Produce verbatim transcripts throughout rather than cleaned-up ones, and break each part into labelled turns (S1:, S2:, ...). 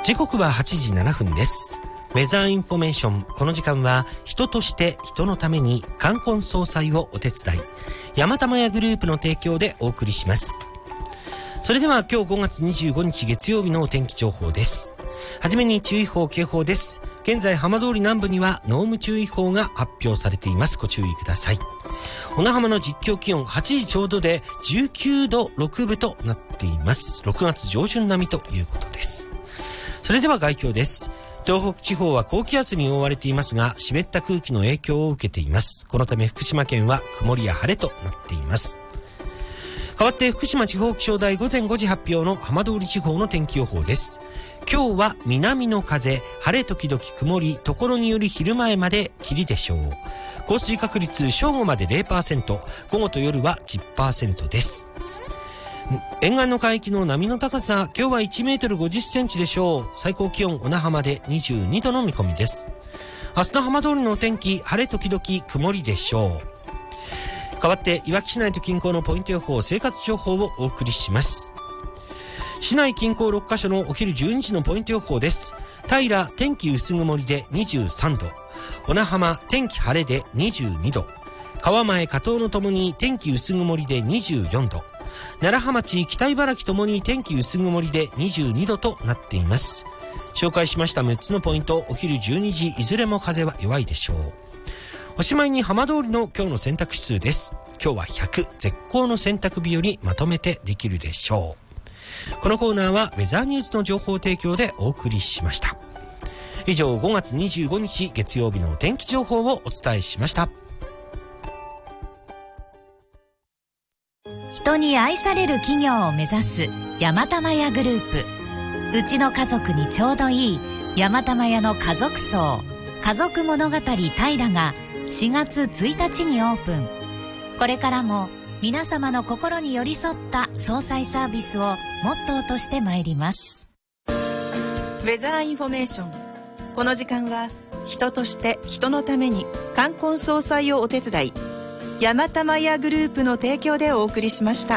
S1: 時刻ははちじななふんです。ウェザーインフォメーション。この時間は人として人のために冠婚葬祭をお手伝い、山玉屋グループの提供でお送りします。それでは今日ごがつにじゅうごにち月曜日のお天気情報です。はじめに注意報警報です。現在浜通り南部には濃霧注意報が発表されています。ご注意ください。小名浜の実況気温はちじちょうどでじゅうきゅうどろくぶとなっています。ろくがつ上旬並みということです。それでは概況です。東北地方は高気圧に覆われていますが、湿った空気の影響を受けています。このため福島県は曇りや晴れとなっています。代わって福島地方気象台午前ごじ発表の浜通り地方の天気予報です。今日は南の風、晴れ時々曇り、ところにより昼前まで霧でしょう。降水確率正午まで ゼロパーセント、午後と夜は じゅっパーセント です。沿岸の海域の波の高さ、今日はいちメートルごじゅっセンチでしょう。最高気温小名浜でにじゅうにどの見込みです。明日の浜通りのお天気、晴れ時々曇りでしょう。代わっていわき市内と近郊のポイント予報、生活情報をお送りします。市内近郊ろっかしょのお昼じゅうにじのポイント予報です。平天気薄曇りでにじゅうさんど、小名浜天気晴れでにじゅうにど、川前加東のともに天気薄曇りでにじゅうよんど、楢葉町北茨城ともに天気薄曇りでにじゅうにどとなっています。紹介しましたむっつのポイント、お昼じゅうにじいずれも風は弱いでしょう。おしまいに浜通りの今日の洗濯指数です。今日はひゃく、絶好の洗濯日和、まとめてできるでしょう。このコーナーはウェザーニューズの情報提供でお送りしました。以上、ごがつにじゅうごにち月曜日のお天気情報をお伝えしました。
S2: 人に愛される企業を目指す山玉屋グループ。うちの家族にちょうどいい山玉屋の家族葬、家族物語平がしがつついたちにオープン。これからも皆様の心に寄り添った葬祭サービスをモットーとしてまいります。
S3: ウェザーインフォメーション。この時間は人として人のために冠婚葬祭をお手伝い、山玉屋グループの提供でお送りしました。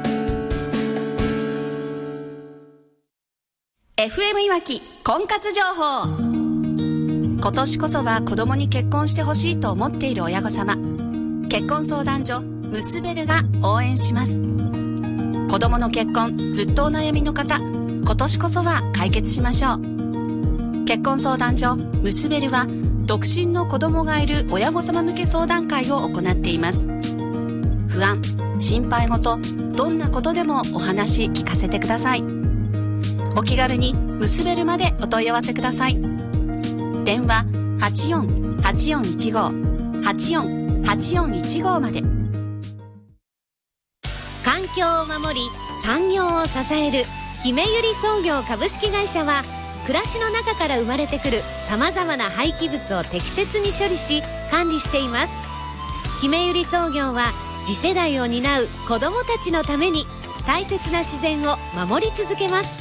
S4: エフエム いわき婚活情報。今年こそは子供に結婚してほしいと思っている親御様、結婚相談所ムスベルが応援します。子供の結婚ずっとお悩みの方、今年こそは解決しましょう。結婚相談所ムスベルは独身の子供がいる親御様向け相談会を行っています。不安、心配事、どんなことでもお話聞かせてください。お気軽にムスベルまでお問い合わせください。電話 はちよんはちよんいちご はちよんはちよんいちご まで。
S2: 環境を守り産業を支える姫ゆり創業株式会社は、暮らしの中から生まれてくる様々な廃棄物を適切に処理し管理しています。姫ゆり創業は次世代を担う子どもたちのために大切な自然を守り続けます。